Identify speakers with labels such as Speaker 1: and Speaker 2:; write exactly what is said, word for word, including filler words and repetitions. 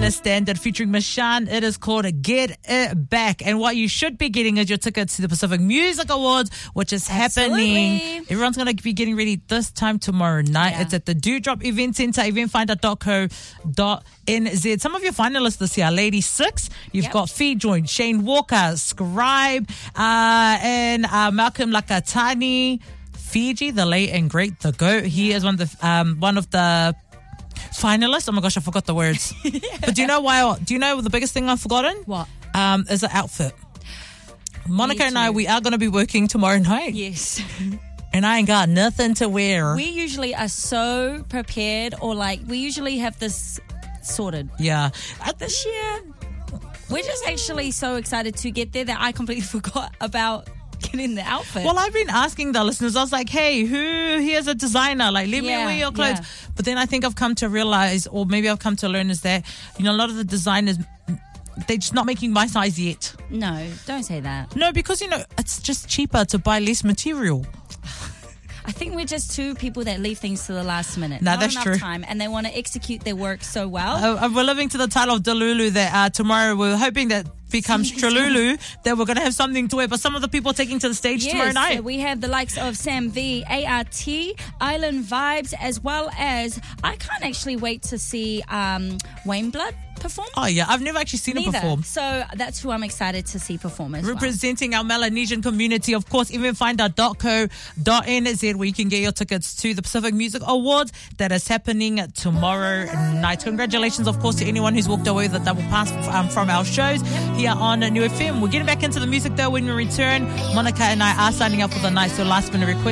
Speaker 1: Minor Standard featuring Mashan. It is called Get It Back. And what you should be getting is your tickets to the Pacific Music Awards, which is
Speaker 2: Absolutely.
Speaker 1: happening. Everyone's going to be getting ready this time tomorrow night.
Speaker 2: Yeah.
Speaker 1: It's at the Dewdrop Event Centre, event finder dot co dot n z. Some of your finalists this year, Lady Six, you've
Speaker 2: Yep.
Speaker 1: got Fee Joint, Shane Walker, Scribe, uh, and uh, Malcolm Lakatani, Fiji, the late and great, the GOAT. He is one of the um, one of the finalists. Oh my gosh, I forgot the words. But do you know why? Do you know the biggest thing I've forgotten?
Speaker 2: What?
Speaker 1: Um, is the outfit. Monica
Speaker 2: Me
Speaker 1: and I,
Speaker 2: too.
Speaker 1: we are going to be working tomorrow night,
Speaker 2: Yes.
Speaker 1: and I ain't got nothing to wear.
Speaker 2: We usually are so prepared, or like, we usually have this sorted.
Speaker 1: yeah, I,
Speaker 2: This year, we're just actually so excited to get there that I completely forgot about getting the outfit.
Speaker 1: well, I've been asking the listeners. I was like, "Hey, who here's a designer? Like, let me
Speaker 2: Yeah,
Speaker 1: wear your clothes."
Speaker 2: yeah.
Speaker 1: But then I think I've come to realize, or maybe I've come to learn, is that you know a lot of the designers, they're just not making my size yet.
Speaker 2: no, don't say that.
Speaker 1: No, because you know it's just cheaper to buy less material.
Speaker 2: I think we're just two people that leave things to the last minute.
Speaker 1: No,
Speaker 2: Not
Speaker 1: that's
Speaker 2: enough
Speaker 1: true.
Speaker 2: time, and they want to execute their work so well.
Speaker 1: Uh, we're living to the title of Delulu that uh, tomorrow we're hoping that becomes Trululu, that we're going to have something to wear. But some of the people taking to the stage tomorrow
Speaker 2: Yes,
Speaker 1: night.
Speaker 2: we have the likes of Sam V, A R T, Island Vibes, as well as I can't actually wait to see um, Wayne Blood perform.
Speaker 1: Oh yeah, I've never actually seen
Speaker 2: Neither.
Speaker 1: it perform.
Speaker 2: So that's who I'm excited to see perform as well.
Speaker 1: Representing our Melanesian community, of course, event finder dot co dot n z, where you can get your tickets to the Pacific Music Awards that is happening tomorrow night. Congratulations, of course, to anyone who's walked away with a double pass um, from our shows here on New F M. We're getting back into the music though when we return. Monica and I are signing up for the night, so last minute request.